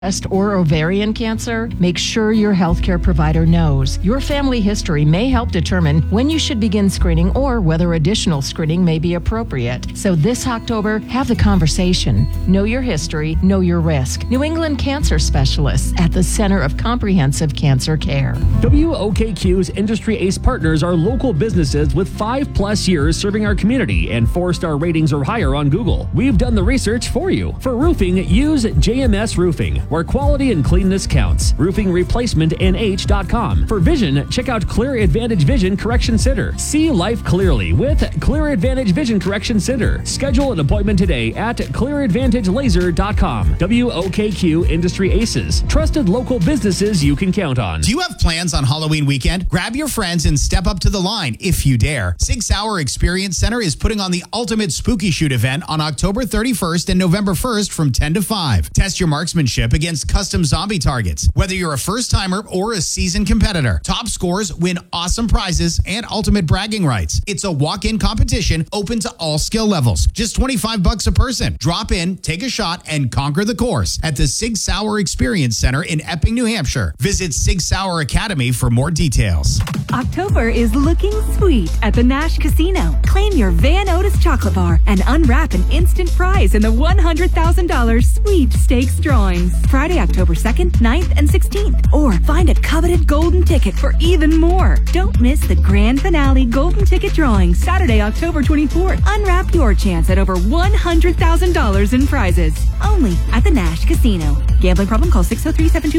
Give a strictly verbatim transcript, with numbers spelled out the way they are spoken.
breast or ovarian cancer? Make sure your healthcare provider knows. Your family history may help determine when you should begin screening or whether additional screening may be appropriate. So this October, have the conversation. Know your history, know your risk. New England Cancer Specialists at the Center of Comprehensive Cancer Care. W O K Q's Industry Ace partners are local businesses with five plus years serving our community and four-star ratings or higher on Google. We've done the research for you. For roofing, use J M S Roofing, where quality and cleanness counts. roofing replacement N H dot com. For vision, check out Clear Advantage Vision Correction Center. See life clearly with Clear Advantage Vision Correction Center. Schedule an appointment today at clear advantage laser dot com. W O K Q Industry Aces. Trusted local businesses you can count on. Do you have plans on Halloween weekend? Grab your friends and step up to the line if you dare. Sig Sauer Experience Center is putting on the Ultimate Spooky Shoot event on October thirty-first and November first from ten to five. Test your marksmanship against custom zombie targets. Whether you're a first-timer or a seasoned competitor, top scores win awesome prizes and ultimate bragging rights. It's a walk-in competition open to all skill levels. Just twenty-five bucks a person. Drop in, take a shot, and conquer the course at the Sig Sauer Experience Center in Epping, New Hampshire. Visit Sig Sauer Academy for more details. October is looking sweet at the Nash Casino. Claim your Van Otis chocolate bar and unwrap an instant prize in the one hundred thousand dollars sweepstakes drawings. Friday, October second, ninth, and sixteenth. Or find a coveted golden ticket for even more. Don't miss the grand finale golden ticket drawing Saturday, October twenty-fourth. Unwrap your chance at over one hundred thousand dollars in prizes. Only at the Nash Casino. Gambling problem? Call six oh three, seven two